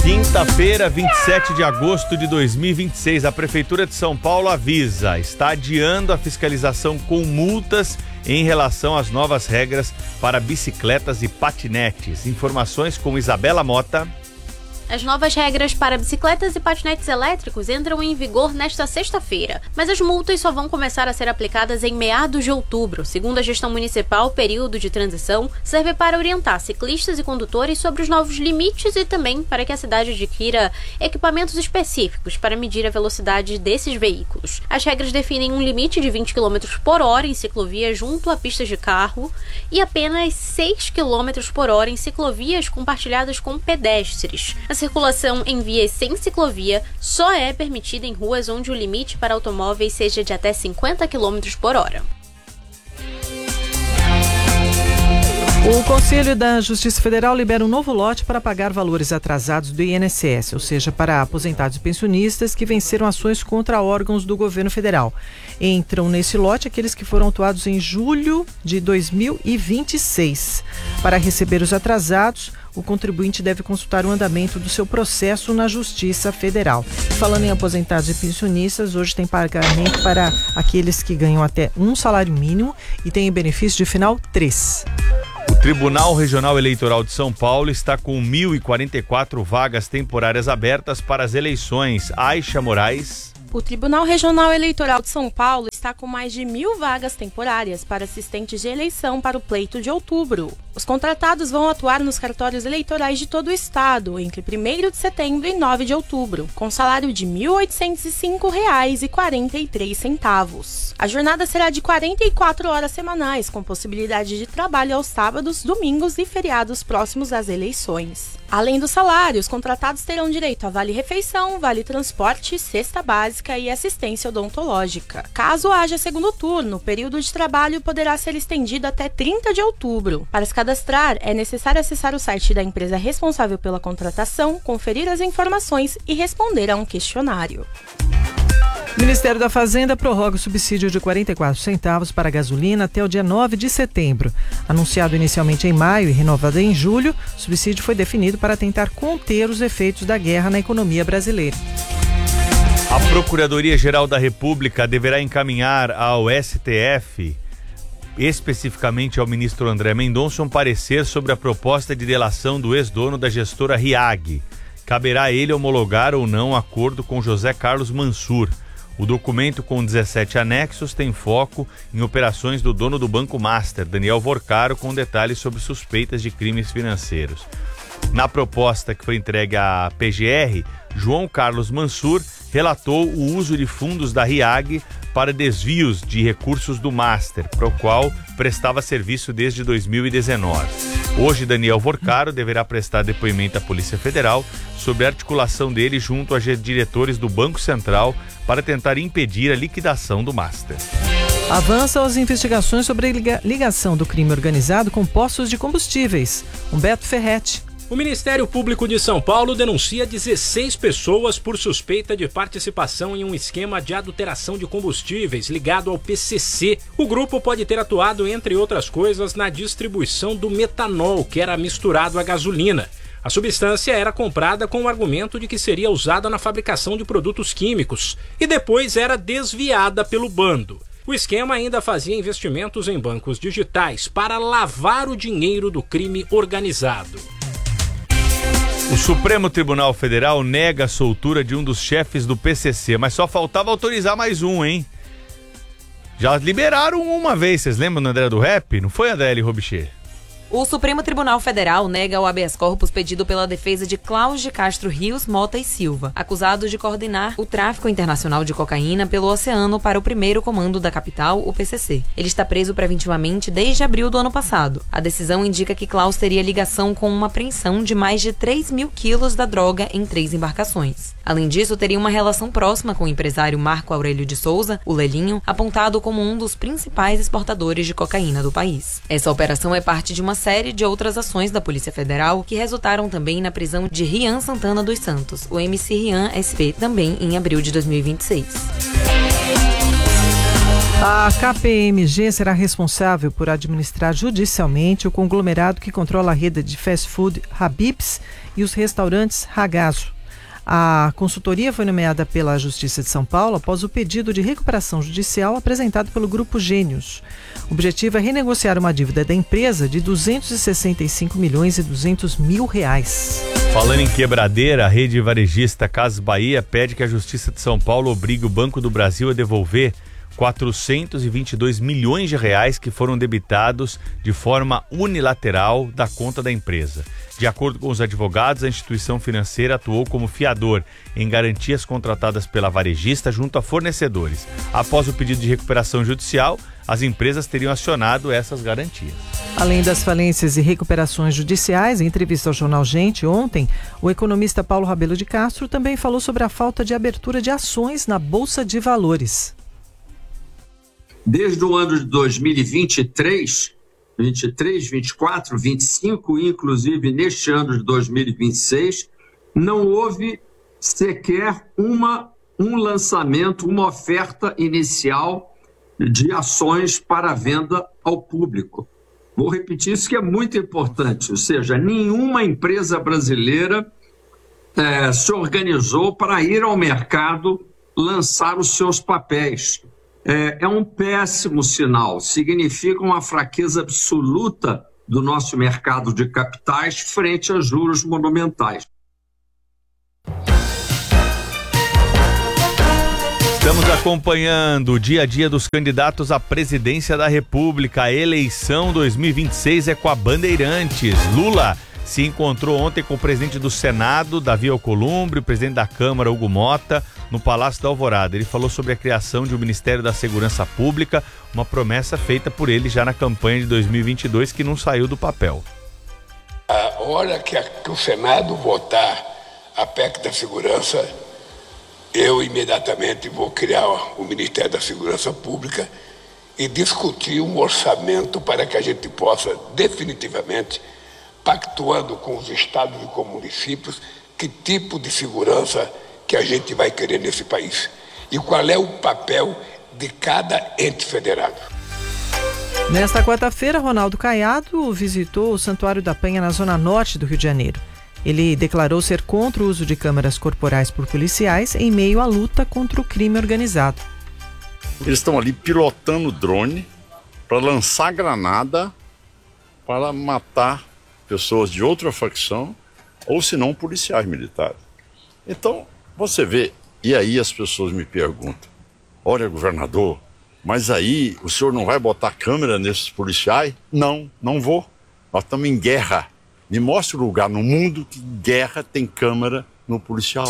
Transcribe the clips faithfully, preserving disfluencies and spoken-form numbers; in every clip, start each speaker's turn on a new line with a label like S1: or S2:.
S1: Quinta-feira, vinte e sete de agosto de dois mil e vinte e seis, a Prefeitura de São Paulo avisa, está adiando a fiscalização com multas em relação às novas regras para bicicletas e patinetes. Informações com Isabela Mota.
S2: As novas regras para bicicletas e patinetes elétricos entram em vigor nesta sexta-feira, mas as multas só vão começar a ser aplicadas em meados de outubro. Segundo a gestão municipal, o período de transição serve para orientar ciclistas e condutores sobre os novos limites e também para que a cidade adquira equipamentos específicos para medir a velocidade desses veículos. As regras definem um limite de vinte quilômetros por hora em ciclovias junto a pistas de carro e apenas seis quilômetros por hora em ciclovias compartilhadas com pedestres. A circulação em vias sem ciclovia só é permitida em ruas onde o limite para automóveis seja de até cinquenta quilômetros por hora.
S3: O Conselho da Justiça Federal libera um novo lote para pagar valores atrasados do I N S S, ou seja, para aposentados e pensionistas que venceram ações contra órgãos do governo federal. Entram nesse lote aqueles que foram autuados em julho de dois mil e vinte e seis. Para receber os atrasados, o contribuinte deve consultar o andamento do seu processo na Justiça Federal. Falando em aposentados e pensionistas, hoje tem pagamento para aqueles que ganham até um salário mínimo e têm benefício de final três.
S1: O Tribunal Regional Eleitoral de São Paulo está com mil e quarenta e quatro vagas temporárias abertas para as eleições. Aisha Moraes.
S4: O Tribunal Regional Eleitoral de São Paulo está com mais de mil vagas temporárias para assistentes de eleição para o pleito de outubro. Os contratados vão atuar nos cartórios eleitorais de todo o estado entre primeiro de setembro e nove de outubro, com salário de mil oitocentos e cinco reais e quarenta e três centavos. A jornada será de quarenta e quatro horas semanais, com possibilidade de trabalho aos sábados, domingos e feriados próximos às eleições. Além do salário, os contratados terão direito a vale-refeição, vale-transporte, cesta básica e assistência odontológica. Caso haja segundo turno, o período de trabalho poderá ser estendido até trinta de outubro. Para se cadastrar, é necessário acessar o site da empresa responsável pela contratação, conferir as informações e responder a um questionário.
S3: O Ministério da Fazenda prorroga o subsídio de quarenta e quatro centavos para a gasolina até o dia nove de setembro. Anunciado inicialmente em maio e renovado em julho, o subsídio foi definido para tentar conter os efeitos da guerra na economia brasileira.
S1: A Procuradoria-Geral da República deverá encaminhar ao S T F, especificamente ao ministro André Mendonça, um parecer sobre a proposta de delação do ex-dono da gestora RIAG. Caberá a ele homologar ou não acordo com José Carlos Mansur. O documento, com dezessete anexos, tem foco em operações do dono do Banco Master, Daniel Vorcaro, com detalhes sobre suspeitas de crimes financeiros. Na proposta que foi entregue à P G R, João Carlos Mansur relatou o uso de fundos da RIAG para desvios de recursos do Master, para o qual prestava serviço desde dois mil e dezenove. Hoje, Daniel Vorcaro deverá prestar depoimento à Polícia Federal sobre a articulação dele junto a diretores do Banco Central para tentar impedir a liquidação do Master.
S3: Avançam as investigações sobre a ligação do crime organizado com postos de combustíveis. Humberto Ferretti.
S5: O Ministério Público de São Paulo denuncia dezesseis pessoas por suspeita de participação em um esquema de adulteração de combustíveis ligado ao P C C. O grupo pode ter atuado, entre outras coisas, na distribuição do metanol, que era misturado à gasolina. A substância era comprada com o argumento de que seria usada na fabricação de produtos químicos e depois era desviada pelo bando. O esquema ainda fazia investimentos em bancos digitais para lavar o dinheiro do crime organizado.
S1: O Supremo Tribunal Federal nega a soltura de um dos chefes do P C C, mas só faltava autorizar mais um, hein? Já liberaram uma vez, vocês lembram do André do Rap? Não foi, Adele Robichê?
S6: O Supremo Tribunal Federal nega o habeas corpus pedido pela defesa de Cláudio de Castro Rios Mota e Silva, acusado de coordenar o tráfico internacional de cocaína pelo oceano para o primeiro comando da capital, o P C C. Ele está preso preventivamente desde abril do ano passado. A decisão indica que Cláudio teria ligação com uma apreensão de mais de três mil quilos da droga em três embarcações. Além disso, teria uma relação próxima com o empresário Marco Aurélio de Souza, o Lelinho, apontado como um dos principais exportadores de cocaína do país. Essa operação é parte de uma série de outras ações da Polícia Federal que resultaram também na prisão de Rian Santana dos Santos, o M C Rian S P, também em abril de dois mil e vinte e seis.
S3: A K P M G será responsável por administrar judicialmente o conglomerado que controla a rede de fast food Habib's e os restaurantes Ragazzo. A consultoria foi nomeada pela Justiça de São Paulo após o pedido de recuperação judicial apresentado pelo Grupo Gênios. O objetivo é renegociar uma dívida da empresa de duzentos e sessenta e cinco milhões e duzentos mil reais.
S1: Falando em quebradeira, a rede varejista Casas Bahia pede que a Justiça de São Paulo obrigue o Banco do Brasil a devolver quatrocentos e vinte e dois milhões de reais que foram debitados de forma unilateral da conta da empresa. De acordo com os advogados, a instituição financeira atuou como fiador em garantias contratadas pela varejista junto a fornecedores. Após o pedido de recuperação judicial, as empresas teriam acionado essas garantias.
S3: Além das falências e recuperações judiciais, em entrevista ao jornal Gente ontem, o economista Paulo Rabelo de Castro também falou sobre a falta de abertura de ações na Bolsa de Valores.
S7: Desde o ano de dois mil e vinte e três, vinte e três, vinte e quatro, vinte e cinco, inclusive neste ano de dois mil e vinte e seis, não houve sequer uma, um lançamento, uma oferta inicial de ações para venda ao público. Vou repetir isso que é muito importante, ou seja, nenhuma empresa brasileira é, se organizou para ir ao mercado lançar os seus papéis. É, é um péssimo sinal, significa uma fraqueza absoluta do nosso mercado de capitais frente a juros monumentais.
S1: Estamos acompanhando o dia a dia dos candidatos à presidência da República. A eleição dois mil e vinte e seis é com a Bandeirantes. Lula se encontrou ontem com o presidente do Senado, Davi Alcolumbre, o presidente da Câmara, Hugo Mota, no Palácio da Alvorada. Ele falou sobre a criação de um Ministério da Segurança Pública, uma promessa feita por ele já na campanha de dois mil e vinte e dois que não saiu do papel.
S8: A hora que, a, que o Senado votar a P E C da Segurança, eu imediatamente vou criar o Ministério da Segurança Pública e discutir um orçamento para que a gente possa definitivamente, pactuando com os estados e com municípios, que tipo de segurança que a gente vai querer nesse país e qual é o papel de cada ente federado.
S3: Nesta quarta-feira, Ronaldo Caiado visitou o Santuário da Penha na zona norte do Rio de Janeiro. Ele declarou ser contra o uso de câmeras corporais por policiais em meio à luta contra o crime organizado.
S9: Eles estão ali pilotando drone para lançar granada para matar pessoas de outra facção ou se não policiais militares. Então, você vê, e aí as pessoas me perguntam, olha, governador, mas aí o senhor não vai botar câmera nesses policiais? Não, não vou. Nós estamos em guerra. Me mostre o lugar no mundo que guerra tem câmera no policial.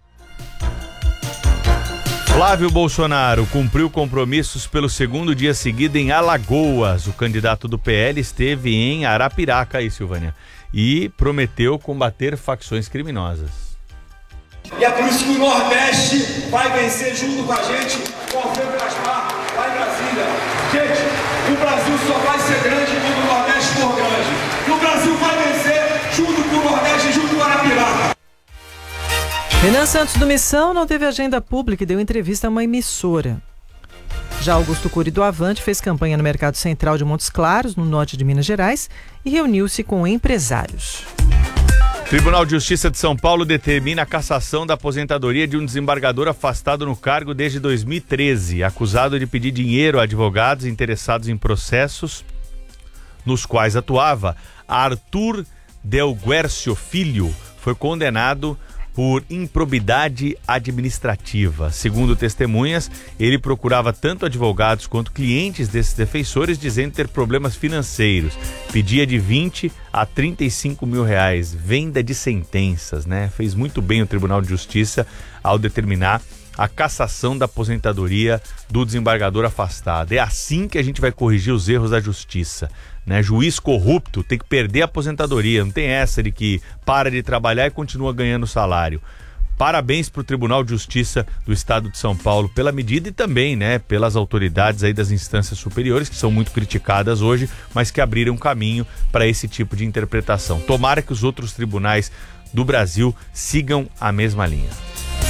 S1: Flávio Bolsonaro cumpriu compromissos pelo segundo dia seguido em Alagoas. O candidato do P L esteve em Arapiraca, aí, Silvânia, e prometeu combater facções criminosas.
S10: E é por isso que o Nordeste vai vencer junto com a gente, com o Alfredo Gaspar, lá em Brasília. Gente, o Brasil só vai ser grande quando o Nordeste for grande. E o Brasil vai vencer junto com o Nordeste, junto com a Arapiraca.
S3: Renan Santos do Missão não teve agenda pública e deu entrevista a uma emissora. Já Augusto Cury do Avante fez campanha no Mercado Central de Montes Claros, no norte de Minas Gerais, e reuniu-se com empresários.
S1: Tribunal de Justiça de São Paulo determina a cassação da aposentadoria de um desembargador afastado no cargo desde dois mil e treze, acusado de pedir dinheiro a advogados interessados em processos nos quais atuava. Arthur Del Guercio Filho foi condenado por improbidade administrativa. Segundo testemunhas, ele procurava tanto advogados quanto clientes desses defensores, dizendo ter problemas financeiros. Pedia de vinte a trinta e cinco mil reais. Venda de sentenças, né? Fez muito bem o Tribunal de Justiça ao determinar a cassação da aposentadoria do desembargador afastado. É assim que a gente vai corrigir os erros da justiça, né? Juiz corrupto tem que perder a aposentadoria, não tem essa de que para de trabalhar e continua ganhando salário. Parabéns para o Tribunal de Justiça do Estado de São Paulo pela medida e também, né, pelas autoridades aí das instâncias superiores, que são muito criticadas hoje, mas que abriram caminho para esse tipo de interpretação. Tomara que os outros tribunais do Brasil sigam a mesma linha.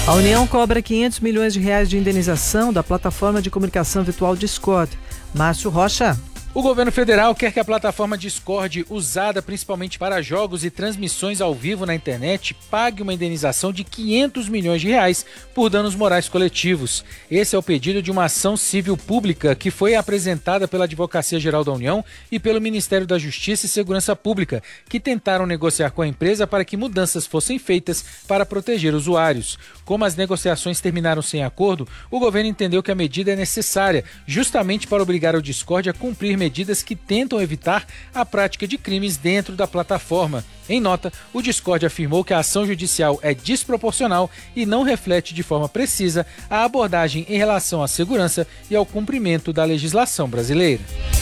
S3: A União cobra quinhentos milhões de reais de indenização da plataforma de comunicação virtual Discord. Márcio Rocha.
S11: O governo federal quer que a plataforma Discord, usada principalmente para jogos e transmissões ao vivo na internet, pague uma indenização de quinhentos milhões de reais por danos morais coletivos. Esse é o pedido de uma ação civil pública que foi apresentada pela Advocacia Geral da União e pelo Ministério da Justiça e Segurança Pública, que tentaram negociar com a empresa para que mudanças fossem feitas para proteger usuários. Como as negociações terminaram sem acordo, o governo entendeu que a medida é necessária, justamente para obrigar o Discord a cumprir medidas que tentam evitar a prática de crimes dentro da plataforma. Em nota, o Discord afirmou que a ação judicial é desproporcional e não reflete de forma precisa a abordagem em relação à segurança e ao cumprimento da legislação brasileira.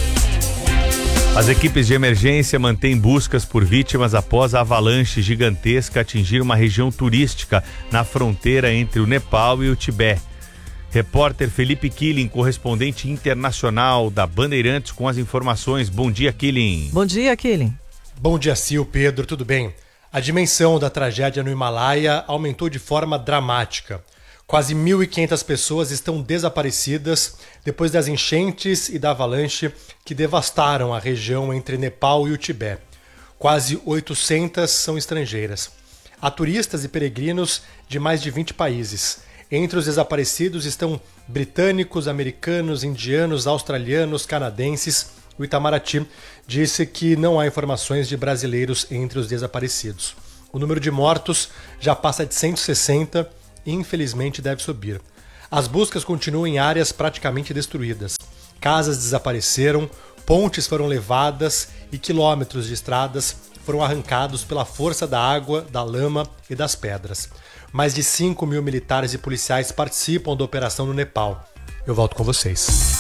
S1: As equipes de emergência mantêm buscas por vítimas após a avalanche gigantesca atingir uma região turística na fronteira entre o Nepal e o Tibete. Repórter Felipe Killing, correspondente internacional da Bandeirantes, com as informações. Bom dia, Killing.
S3: Bom dia, Killing.
S12: Bom dia, Sil, Pedro, tudo bem? A dimensão da tragédia no Himalaia aumentou de forma dramática. Quase mil e quinhentas pessoas estão desaparecidas depois das enchentes e da avalanche que devastaram a região entre Nepal e o Tibete. Quase oitocentas são estrangeiras. Há turistas e peregrinos de mais de vinte países. Entre os desaparecidos estão britânicos, americanos, indianos, australianos, canadenses. O Itamaraty disse que não há informações de brasileiros entre os desaparecidos. O número de mortos já passa de cento e sessenta e infelizmente deve subir. As buscas continuam em áreas praticamente destruídas. Casas desapareceram, pontes foram levadas e quilômetros de estradas foram arrancados pela força da água, da lama e das pedras. Mais de cinco mil militares e policiais participam da operação no Nepal. Eu volto com vocês.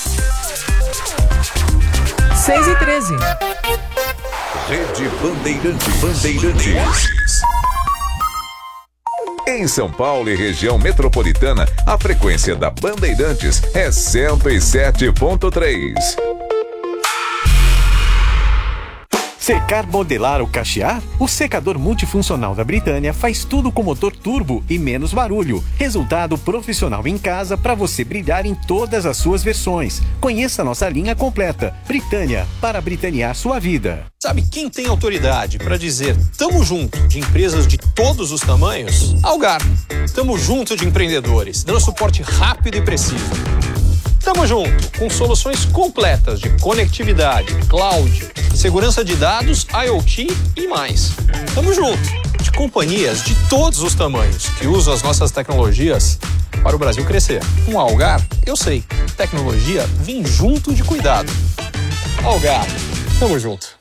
S3: seis e treze.
S13: Rede Bandeirantes. Bandeirantes. Em São Paulo e região metropolitana, a frequência da Bandeirantes é cento e sete ponto três.
S14: Secar, modelar ou cachear? O secador multifuncional da Britânia faz tudo com motor turbo e menos barulho. Resultado profissional em casa para você brilhar em todas as suas versões. Conheça nossa linha completa. Britânia, para britanear sua vida.
S15: Sabe quem tem autoridade para dizer tamo junto de empresas de todos os tamanhos? Algar. Tamo junto de empreendedores, dando suporte rápido e preciso. Tamo junto com soluções completas de conectividade, cloud, segurança de dados, IoT e mais. Tamo junto de companhias de todos os tamanhos que usam as nossas tecnologias para o Brasil crescer. Com a Algar, eu sei, tecnologia vem junto de cuidado. Algar, tamo junto.